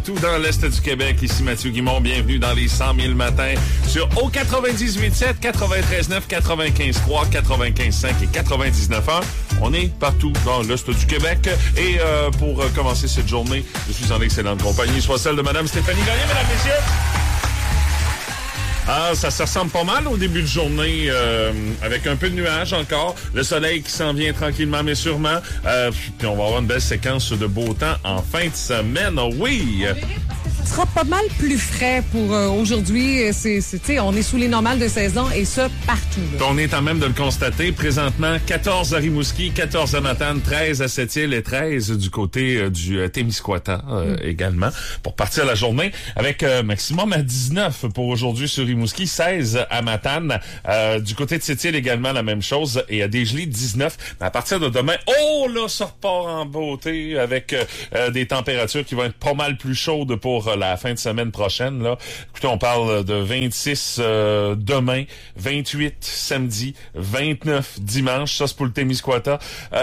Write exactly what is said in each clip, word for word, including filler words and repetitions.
partout dans l'Est du Québec. Ici Mathieu Guimond, bienvenue dans les cent mille matins sur O quatre-vingt-dix-huit sept, quatre-vingt-treize neuf, quatre-vingt-quinze trois, quatre-vingt-quinze cinq et quatre-vingt-dix-neuf un. On est partout dans l'Est du Québec. Et euh, pour euh, commencer cette journée, je suis en excellente compagnie, soit celle de Mme Stéphanie Gagné, mesdames, messieurs. Ah, ça se ressemble pas mal au début de journée, euh, avec un peu de nuages encore. Le soleil qui s'en vient tranquillement, mais sûrement. Euh, puis on va avoir une belle séquence de beau temps en fin de semaine. Oh oui! Ce sera pas mal plus frais pour euh, aujourd'hui. C'est, c'est, t'sais, on est sous les normales de saison et ça partout. Là. On est en même de le constater. Présentement, quatorze à Rimouski, quatorze à Matane, treize à Sept-Îles et treize du côté euh, du euh, Témiscouata euh, mm. également pour partir la journée avec euh, maximum à dix-neuf pour aujourd'hui sur Rimouski, seize à Matane. Euh, du côté de Sept-Îles également la même chose et à Desgelées, dix-neuf. Mais à partir de demain, oh là, ça repart en beauté avec euh, des températures qui vont être pas mal plus chaudes pour euh, la fin de semaine prochaine. Là. Écoutez, on parle de vingt-six euh, demain, vingt-huit samedi, vingt-neuf dimanche. Ça, c'est pour le Témiscouata.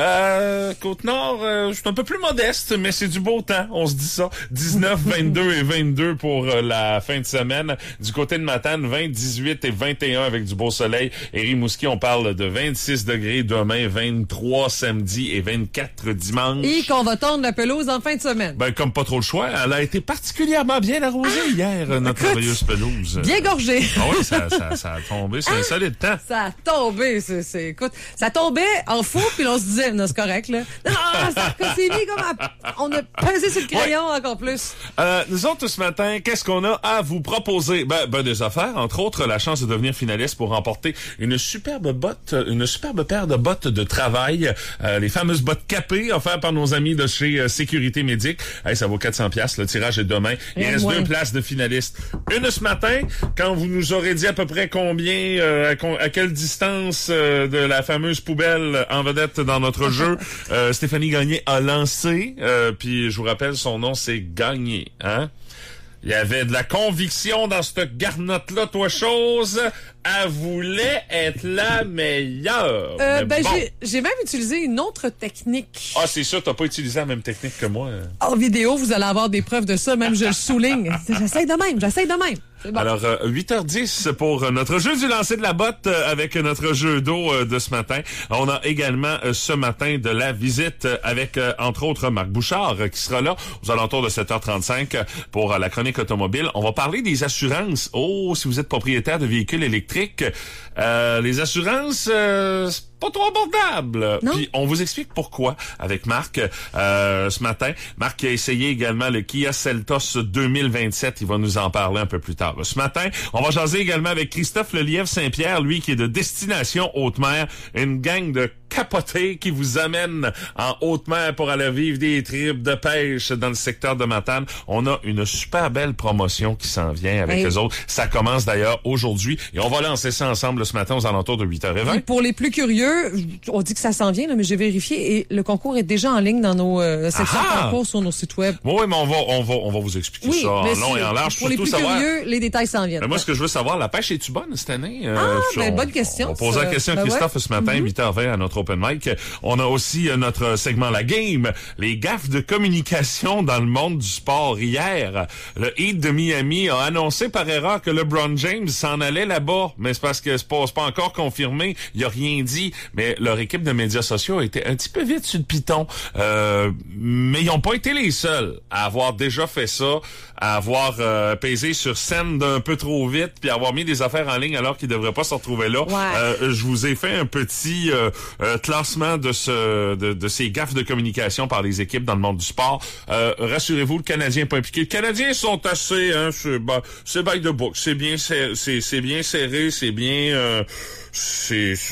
Euh, Côte-Nord, euh, c'est un peu plus modeste, mais c'est du beau temps. On se dit ça. dix-neuf, vingt-deux et vingt-deux pour euh, la fin de semaine. Du côté de Matane, vingt, dix-huit et vingt et un avec du beau soleil. Et Rimouski, on parle de vingt-six degrés demain, vingt-trois samedi et vingt-quatre dimanche. Et qu'on va tondre la pelouse en fin de semaine. Ben, comme pas trop le choix, elle a été particulièrement bien arrosée ah, hier, notre écoute, merveilleuse pelouse. Bien gorgée. Ah oui, ça, ça, ça a tombé, c'est ah, un solide temps. Ça a tombé, c'est, c'est, écoute, ça tombait en fou, puis on se disait, non, c'est correct, là. Non, ça, ça s'est mis comme à, on a pesé sur le crayon ouais. encore plus. Euh, nous autres, ce matin, qu'est-ce qu'on a à vous proposer? Ben, ben, des affaires, entre autres, la chance de devenir finaliste pour remporter une superbe botte, une superbe paire de bottes de travail, euh, les fameuses bottes capées offertes par nos amis de chez euh, Sécurité Médic. Hey, ça vaut quatre cents dollars, le tirage est demain. Il reste ouais. deux places de finalistes. Une ce matin, quand vous nous aurez dit à peu près combien, euh, à, à quelle distance euh, de la fameuse poubelle en vedette dans notre jeu, euh, Stéphanie Gagné a lancé. Euh, puis je vous rappelle, son nom, c'est Gagné. Hein? Il y avait de la conviction dans cette garnotte-là, toi chose. Elle voulait être la meilleure. Euh, ben, bon. j'ai, j'ai même utilisé une autre technique. Ah, c'est sûr, t'as pas utilisé la même technique que moi. En vidéo, vous allez avoir des preuves de ça, même je le souligne. J'essaie de même, j'essaie de même. Bon. Alors, euh, huit heures dix pour notre jeu du lancer de la botte euh, avec notre jeu d'eau euh, de ce matin. On a également euh, ce matin de la visite euh, avec, euh, entre autres, Marc Bouchard euh, qui sera là aux alentours de sept heures trente-cinq pour euh, la chronique automobile. On va parler des assurances. Oh, si vous êtes propriétaire de véhicules électriques, euh, les assurances... Euh, pas trop abordable. Non. Puis on vous explique pourquoi avec Marc euh, ce matin. Marc a essayé également le Kia Seltos deux mille vingt-sept. Il va nous en parler un peu plus tard. Ce matin, on va jaser également avec Christophe Lelièvre-Saint-Pierre, lui qui est de Destination Haute-Mer, une gang de capotés qui vous amène en haute mer pour aller vivre des tripes de pêche dans le secteur de Matane. On a une super belle promotion qui s'en vient avec eux autres. Ça commence d'ailleurs aujourd'hui et on va lancer ça ensemble ce matin aux alentours de huit heures vingt. Et pour les plus curieux, on dit que ça s'en vient, là, mais j'ai vérifié et le concours est déjà en ligne dans nos euh, sections de concours sur nos sites web. Oui, mais on va, on va, on va vous expliquer oui, ça en long et en large. Pour les plus savoir... curieux, les détails s'en viennent. Mais moi, ce que je veux savoir, la pêche est-tu bonne cette année? Euh, ah, ben, on, bonne question. On pose la question à ben Christophe ouais. ce matin, mm-hmm. huit heures vingt à notre open mic. On a aussi euh, notre segment La Game, les gaffes de communication dans le monde du sport. Hier, le Heat de Miami a annoncé par erreur que LeBron James s'en allait là-bas, mais c'est parce que c'est pas, c'est pas encore confirmé, il a rien dit, mais leur équipe de médias sociaux a été un petit peu vite sur le piton, euh, mais ils n'ont pas été les seuls à avoir déjà fait ça, à avoir euh, pesé sur scène d'un peu trop vite, puis avoir mis des affaires en ligne alors qu'ils devraient pas se retrouver là. Ouais. Euh, je vous ai fait un petit euh, euh, classement de ce de, de ces gaffes de communication par les équipes dans le monde du sport. Euh, rassurez-vous, le Canadien n'est pas impliqué. Les Canadiens sont assez, hein, c'est, bah, c'est by the book, c'est bien, c'est, c'est, c'est bien serré, c'est bien, euh, c'est, c'est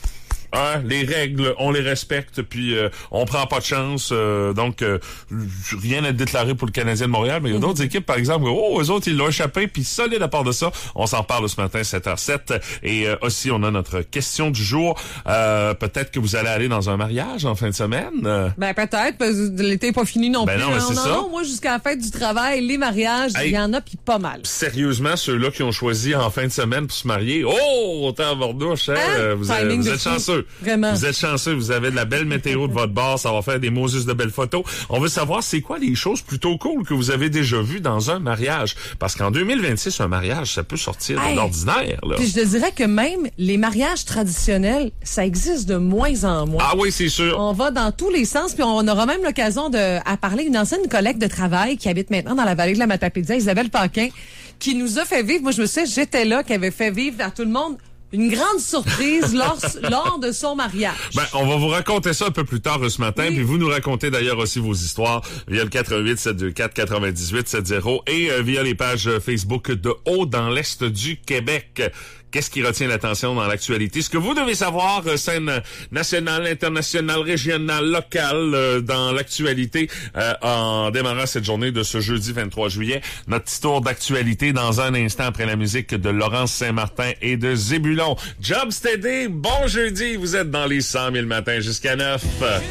Hein, les règles, on les respecte, puis euh, on prend pas de chance. Euh, donc, euh, rien à déclarer pour le Canadien de Montréal, mais il y a d'autres équipes, par exemple, oh, eux autres, ils l'ont échappé, puis solide à part de ça. On s'en parle ce matin, sept heures sept. Et euh, aussi, on a notre question du jour. Euh, peut-être que vous allez aller dans un mariage en fin de semaine. Ben, peut-être, parce que l'été n'est pas fini non ben plus. Non, mais c'est non, ça. non, moi, jusqu'à la fête du travail, les mariages, il hey, y en a, puis pas mal. Sérieusement, ceux-là qui ont choisi en fin de semaine pour se marier, oh, autant à Bordeaux, hein, vous, êtes, vous êtes chanceux. chanceux. Vraiment. Vous êtes chanceux. Vous avez de la belle météo de votre bord. Ça va faire des Moses de belles photos. On veut savoir c'est quoi les choses plutôt cool que vous avez déjà vues dans un mariage. Parce qu'en deux mille vingt-six, un mariage, ça peut sortir hey. de l'ordinaire, là. Puis je te dirais que même les mariages traditionnels, ça existe de moins en moins. Ah oui, c'est sûr. On va dans tous les sens, puis on aura même l'occasion de à parler une ancienne collègue de travail qui habite maintenant dans la vallée de la Matapédia, Isabelle Paquin, qui nous a fait vivre, moi je me sais, j'étais là, qui avait fait vivre à tout le monde une grande surprise lors, lors de son mariage. Ben, on va vous raconter ça un peu plus tard ce matin, oui. Puis vous nous racontez d'ailleurs aussi vos histoires via le quatre un huit, sept deux quatre, neuf huit sept zéro et euh, via les pages Facebook de Haut dans l'Est du Québec. Qu'est-ce qui retient l'attention dans l'actualité? Ce que vous devez savoir, euh, scène nationale, internationale, régionale, locale, euh, dans l'actualité, euh, en démarrant cette journée de ce jeudi vingt-trois juillet. Notre petit tour d'actualité dans un instant après la musique de Laurence Saint-Martin et de Zébulon. Job steady, bon jeudi, vous êtes dans les cent mille matins jusqu'à neuf.